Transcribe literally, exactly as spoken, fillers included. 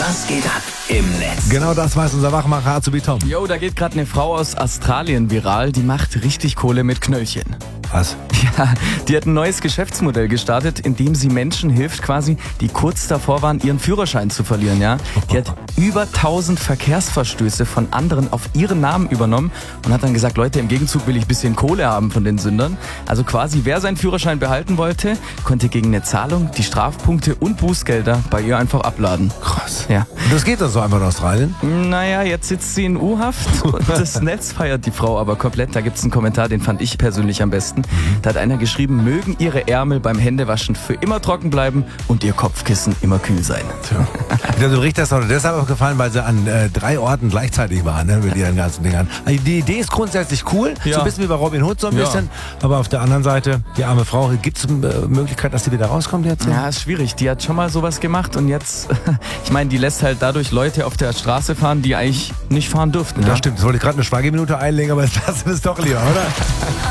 Was geht ab im Netz? Genau das weiß unser Wachmacher Azubi Tom. Jo, da geht gerade eine Frau aus Australien viral, die macht richtig Kohle mit Knöllchen. Was? Ja, die hat ein neues Geschäftsmodell gestartet, in dem sie Menschen hilft quasi, die kurz davor waren, ihren Führerschein zu verlieren, ja. Die hat über tausend Verkehrsverstöße von anderen auf ihren Namen übernommen und hat dann gesagt, Leute, im Gegenzug will ich ein bisschen Kohle haben von den Sündern. Also quasi, wer seinen Führerschein behalten wollte, konnte gegen eine Zahlung die Strafpunkte und Bußgelder bei ihr einfach abladen. Krass. Ja. Und das geht doch so einfach in Australien? Naja, jetzt sitzt sie in U-Haft und das Netz feiert die Frau aber komplett. Da gibt's einen Kommentar, den fand ich persönlich am besten. Da hat einer geschrieben, mögen ihre Ärmel beim Händewaschen für immer trocken bleiben und ihr Kopfkissen immer kühl sein. Tja. Ich glaube, du Richter ist auch deshalb aufgefallen, weil sie an äh, drei Orten gleichzeitig waren, ne, mit ihren ganzen Dingern. Also die Idee ist grundsätzlich cool, Ja. so ein bisschen wie bei Robin Hood so ein Ja. bisschen. Aber auf der anderen Seite, die arme Frau, gibt es äh, Möglichkeit, dass sie wieder rauskommt jetzt? Ja, ist schwierig. Die hat schon mal sowas gemacht und jetzt, ich meine, die lässt halt dadurch Leute auf der Straße fahren, die eigentlich nicht fahren dürften. Das Ja? stimmt. Das wollte ich gerade eine Schweigeminute einlegen, aber jetzt lassen wir es doch lieber, oder?